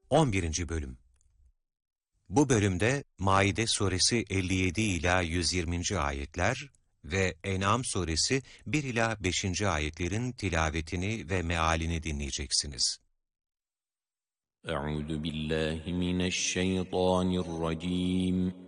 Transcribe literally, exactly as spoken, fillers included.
on birinci Bölüm. Bu bölümde Maide suresi elli yedi ila yüz yirminci ayetler ve En'am suresi bir ila beşinci ayetlerin tilavetini ve mealini dinleyeceksiniz. Euzu billahi mineşşeytanirracim.